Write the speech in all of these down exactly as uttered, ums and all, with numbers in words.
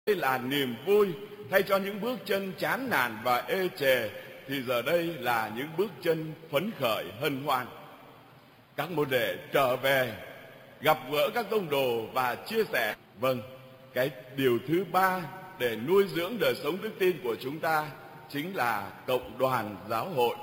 đây là niềm vui. Thay cho những bước chân chán nản và ê chề, thì giờ đây là những bước chân phấn khởi hân hoan. Các môn đệ trở về, gặp gỡ các tông đồ và chia sẻ. Vâng, cái điều thứ ba để nuôi dưỡng đời sống đức tin của chúng ta chính là cộng đoàn giáo hội.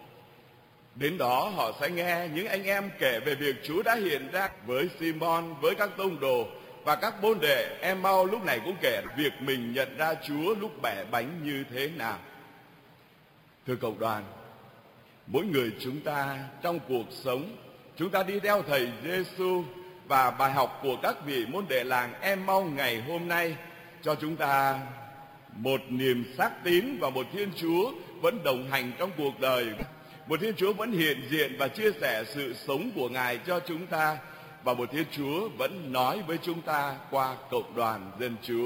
Đến đó họ sẽ nghe những anh em kể về việc Chúa đã hiện ra với Simon, với các tông đồ và các môn đệ. Em-mau lúc này cũng kể việc mình nhận ra Chúa lúc bẻ bánh như thế nào. Thưa cộng đoàn, mỗi người chúng ta trong cuộc sống, chúng ta đi theo thầy Giêsu, và bài học của các vị môn đệ làng Em-mau ngày hôm nay cho chúng ta một niềm xác tín và một Thiên Chúa vẫn đồng hành trong cuộc đời. Một Thiên Chúa vẫn hiện diện và chia sẻ sự sống của Ngài cho chúng ta, và một Thiên Chúa vẫn nói với chúng ta qua cộng đoàn dân Chúa.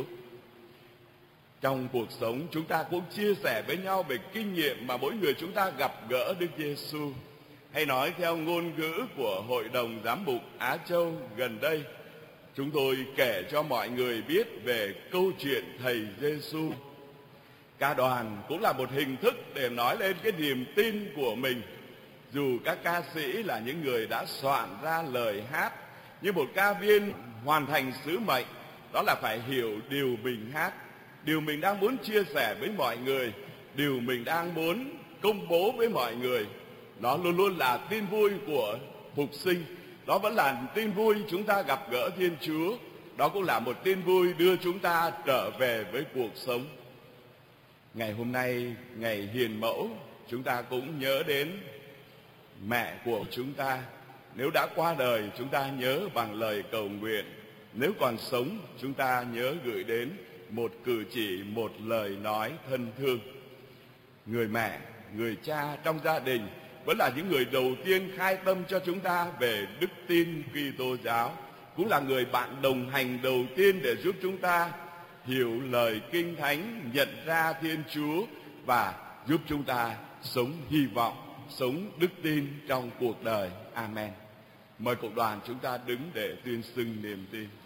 Trong cuộc sống chúng ta cũng chia sẻ với nhau về kinh nghiệm mà mỗi người chúng ta gặp gỡ Đức Giêsu. Hay nói theo ngôn ngữ của Hội đồng Giám mục Á Châu gần đây, chúng tôi kể cho mọi người biết về câu chuyện thầy Giêsu. Ca đoàn cũng là một hình thức để nói lên cái niềm tin của mình. Dù các ca sĩ là những người đã soạn ra lời hát, nhưng một ca viên hoàn thành sứ mệnh đó là phải hiểu điều mình hát, điều mình đang muốn chia sẻ với mọi người, điều mình đang muốn công bố với mọi người. Đó luôn luôn là tin vui của phục sinh. Đó vẫn là tin vui chúng ta gặp gỡ Thiên Chúa. Đó cũng là một tin vui đưa chúng ta trở về với cuộc sống. Ngày hôm nay, ngày hiền mẫu, chúng ta cũng nhớ đến mẹ của chúng ta. Nếu đã qua đời, chúng ta nhớ bằng lời cầu nguyện. Nếu còn sống, chúng ta nhớ gửi đến một cử chỉ, một lời nói thân thương. Người mẹ, người cha trong gia đình vẫn là những người đầu tiên khai tâm cho chúng ta về đức tin Kitô giáo, cũng là người bạn đồng hành đầu tiên để giúp chúng ta hiểu lời Kinh Thánh, nhận ra Thiên Chúa và giúp chúng ta sống hy vọng, sống đức tin trong cuộc đời. Amen. Mời cộng đoàn chúng ta đứng để tuyên xưng niềm tin.